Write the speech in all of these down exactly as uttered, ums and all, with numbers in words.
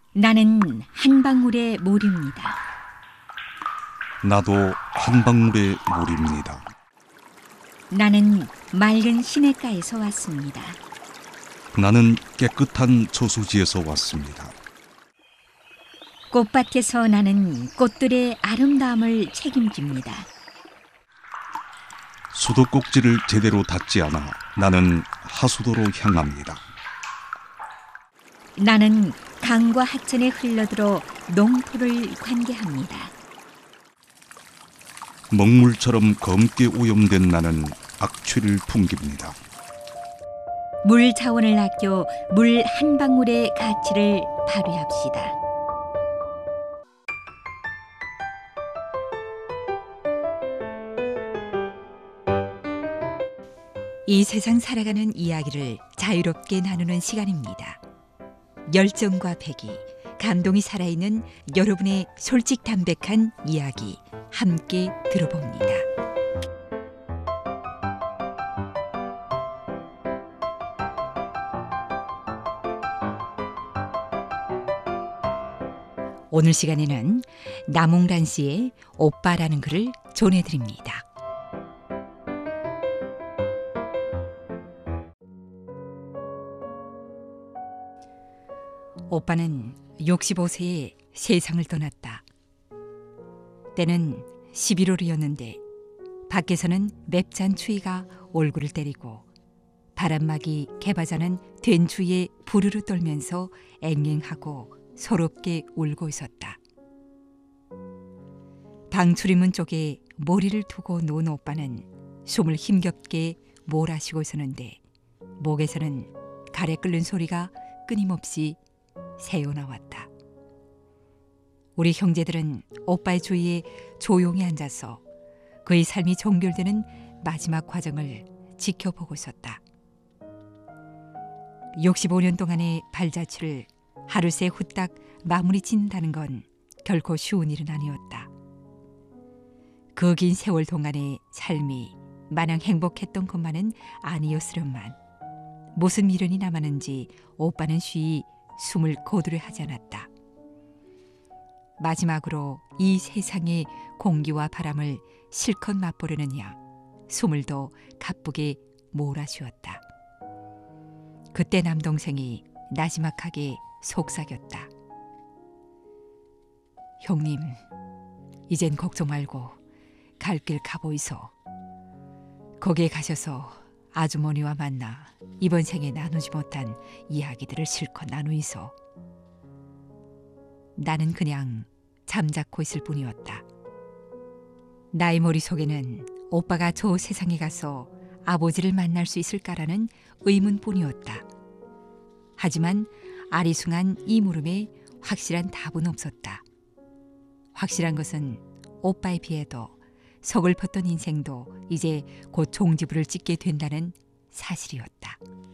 나는 한 방울의 물입니다. 나도 한 방울의 물입니다. 나는 맑은 시냇가에서 왔습니다. 나는 깨끗한 저수지에서 왔습니다. 꽃밭에서 나는 꽃들의 아름다움을 책임집니다. 수도꼭지를 제대로 닫지 않아 나는 하수도로 향합니다. 나는 강과 하천에 흘러들어 농토를 관계합니다. 먹물처럼 검게 오염된 나는 악취를 풍깁니다. 물 자원을 아껴 물 한 방울의 가치를 발휘합시다. 이 세상 살아가는 이야기를 자유롭게 나누는 시간입니다. 열정과 패기, 감동이 살아있는 여러분의 솔직 담백한 이야기 함께 들어봅니다. 오늘 시간에는 남홍란 씨의 오빠라는 글을 전해드립니다. 오빠는 육십오 세에 세상을 떠났다. 때는 십일월이었는데 밖에서는 맵찬 추위가 얼굴을 때리고 바람막이 개바자는 된 추위에 부르르 떨면서 앵앵하고 서럽게 울고 있었다. 방 출입문 쪽에 머리를 두고 누운 오빠는 숨을 힘겹게 몰아쉬고 있었는데 목에서는 가래 끓는 소리가 끊임없이 새어나왔다. 우리 형제들은 오빠의 주위에 조용히 앉아서 그의 삶이 종결되는 마지막 과정을 지켜보고 있었다. 육십오 년 동안의 발자취를 하루새 후딱 마무리 짓는다는 건 결코 쉬운 일은 아니었다. 그 긴 세월 동안의 삶이 마냥 행복했던 것만은 아니었으련만 무슨 미련이 남았는지 오빠는 쉬이 숨을 고르려 하지 않았다. 마지막으로 이 세상의 공기와 바람을 실컷 맛보려느냐 숨을 더 가쁘게 몰아쉬었다. 그때 남동생이 나지막하게 속삭였다. 형님, 이젠 걱정 말고 갈 길 가보이소. 거기에 가셔서 아주머니와 만나 이번 생에 나누지 못한 이야기들을 실컷 나누이소. 나는 그냥 잠자코 있을 뿐이었다. 나의 머릿속에는 오빠가 저 세상에 가서 아버지를 만날 수 있을까라는 의문뿐이었다. 하지만 아리숭한 이 물음에 확실한 답은 없었다. 확실한 것은 오빠에 비해도 서글펐던 인생도 이제 곧 종지부를 찍게 된다는 사실이었다.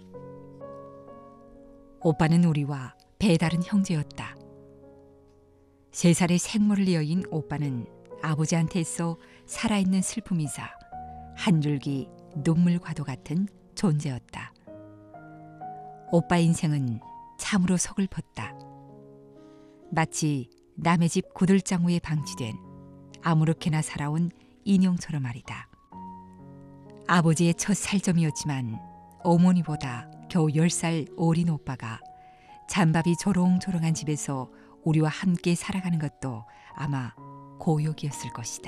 오빠는 우리와 배다른 형제였다. 세 살의 생모를 여인 오빠는 아버지한테서 살아있는 슬픔이자 한 줄기 눈물과도 같은 존재였다. 오빠 인생은 참으로 서글펐다. 마치 남의 집 구들장우에 방치된 아무렇게나 살아온 인형처럼 말이다. 아버지의 첫 살점이었지만 어머니보다 겨우 열 살 어린 오빠가 잔밥이 조롱조롱한 집에서 우리와 함께 살아가는 것도 아마 고역이었을 것이다.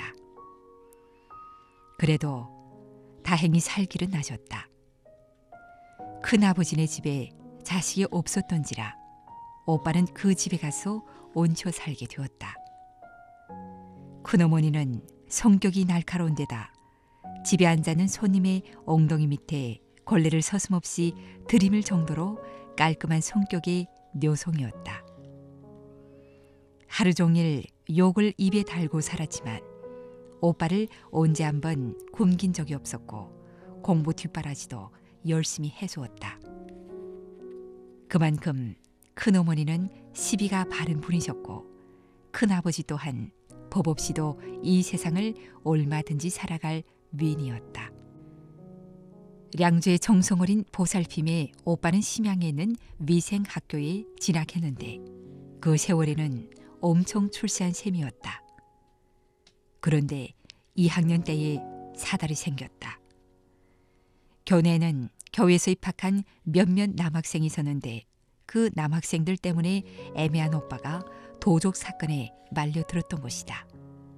그래도 다행히 살 길은 나셨다. 큰아버지네 집에 자식이 없었던지라 오빠는 그 집에 가서 얹혀 살게 되었다. 큰어머니는 성격이 날카로운 데다 집에 앉아있는 손님의 엉덩이 밑에 걸레를 서슴없이 들이밀 정도로 깔끔한 성격의 녀성이었다. 하루 종일 욕을 입에 달고 살았지만 오빠를 언제 한번 굶긴 적이 없었고 공부 뒷바라지도 열심히 해주었다. 그만큼 큰어머니는 시비가 바른 분이셨고 큰아버지 또한 법 없이도 이 세상을 얼마든지 살아갈 위인이었다. 량주의 정성어린 보살핌에 오빠는 심양에 있는 위생학교에 진학했는데 그 세월에는 엄청 출세한 셈이었다. 그런데 이 학년 때에 사달이 생겼다. 교내에는 교회에서 입학한 몇몇 남학생이 있었는데 그 남학생들 때문에 애매한 오빠가 도적 사건에 말려들었던 것이다.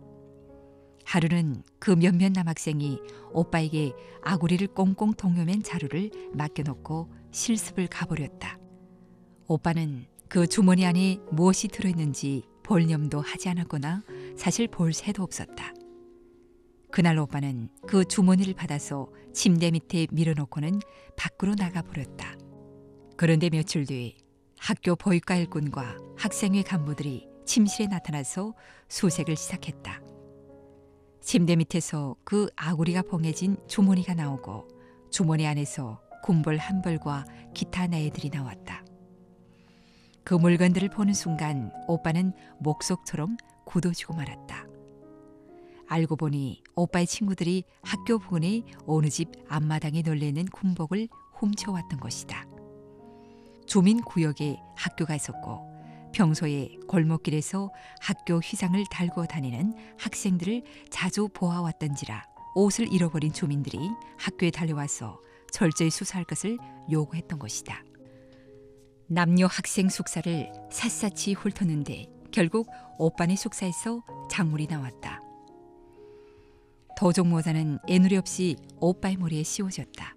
하루는 그 몇몇 남학생이 오빠에게 아구리를 꽁꽁 동여맨 자루를 맡겨놓고 실습을 가버렸다. 오빠는 그 주머니 안에 무엇이 들어있는지 볼 염도 하지 않았거나 사실 볼 새도 없었다. 그날 오빠는 그 주머니를 받아서 침대 밑에 밀어놓고는 밖으로 나가버렸다. 그런데 며칠 뒤 학교 보육과 일꾼과 학생회 간부들이 침실에 나타나서 수색을 시작했다. 침대 밑에서 그 아구리가 봉해진 주머니가 나오고 주머니 안에서 군벌 한 벌과 기타 내애들이 나왔다. 그 물건들을 보는 순간 오빠는 목속처럼 굳어지고 말았다. 알고 보니 오빠의 친구들이 학교 부근의 어느 집 앞마당에 널려있는 군복을 훔쳐왔던 것이다. 주민구역에 학교가 있었고 평소에 골목길에서 학교 휘장을 달고 다니는 학생들을 자주 보아왔던지라 옷을 잃어버린 주민들이 학교에 달려와서 철저히 수사할 것을 요구했던 것이다. 남녀 학생 숙사를 샅샅이 훑었는데 결국 오빠네 숙사에서 작물이 나왔다. 도적 모자는 애누리 없이 오빠의 머리에 씌워졌다.